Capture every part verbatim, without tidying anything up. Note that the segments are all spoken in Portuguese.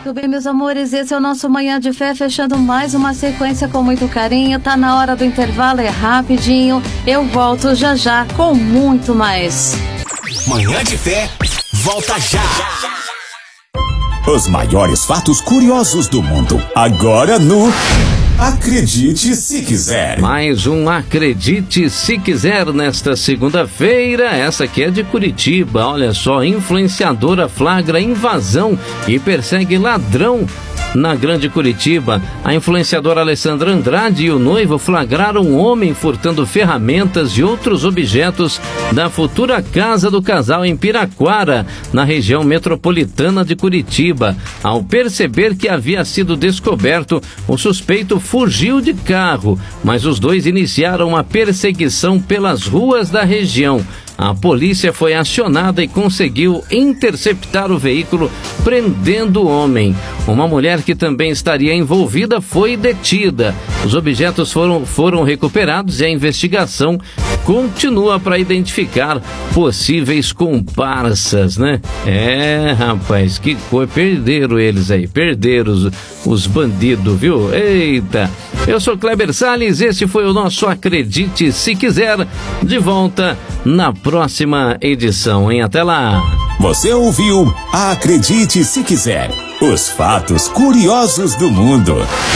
Muito bem, meus amores, esse é o nosso Manhã de Fé, fechando mais uma sequência com muito carinho. Tá na hora do intervalo, é rapidinho. Eu volto já já com muito mais. Manhã de Fé, volta já! Os maiores fatos curiosos do mundo, agora no Acredite Se Quiser. Mais um Acredite Se Quiser nesta segunda-feira. Essa aqui é de Curitiba. Olha só, influenciadora flagra invasão e persegue ladrão na Grande Curitiba. A influenciadora Alessandra Andrade e o noivo flagraram um homem furtando ferramentas e outros objetos da futura casa do casal em Piraquara, na região metropolitana de Curitiba. Ao perceber que havia sido descoberto, o suspeito fugiu de carro, mas os dois iniciaram uma perseguição pelas ruas da região. A polícia foi acionada e conseguiu interceptar o veículo, prendendo o homem. Uma mulher que também estaria envolvida foi detida. Os objetos foram, foram recuperados e a investigação continua para identificar possíveis comparsas, né? É, rapaz, que coisa. Perderam eles aí, perderam os, os bandidos, viu? Eita! Eu sou Kleber Salles, esse foi o nosso Acredite Se Quiser. De volta na próxima edição, hein? Até lá! Você ouviu Acredite Se Quiser, os fatos curiosos do mundo.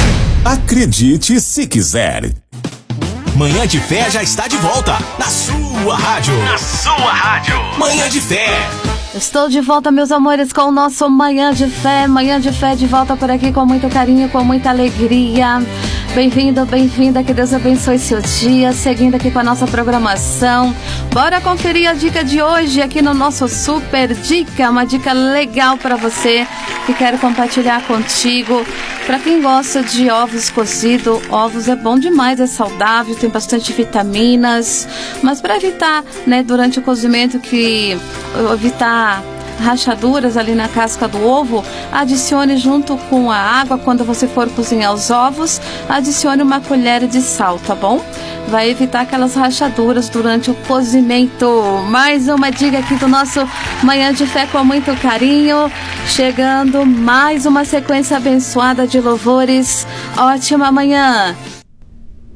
Acredite Se Quiser. Manhã de Fé já está de volta na sua rádio. Na sua rádio. Manhã de Fé. Estou de volta, meus amores, com o nosso Manhã de Fé. Manhã de Fé de volta por aqui com muito carinho, com muita alegria. Bem-vindo, bem-vinda, que Deus abençoe seu dia, seguindo aqui com a nossa programação. Bora conferir a dica de hoje aqui no nosso Super Dica, uma dica legal para você que quero compartilhar contigo. Para quem gosta de ovos cozidos, ovos é bom demais, é saudável, tem bastante vitaminas, mas para evitar, né, durante o cozimento, que evitar rachaduras ali na casca do ovo, adicione junto com a água, quando você for cozinhar os ovos, adicione uma colher de sal, tá bom? Vai evitar aquelas rachaduras durante o cozimento. Mais uma dica aqui do nosso Manhã de Fé com muito carinho. Chegando mais uma sequência abençoada de louvores. Ótima manhã!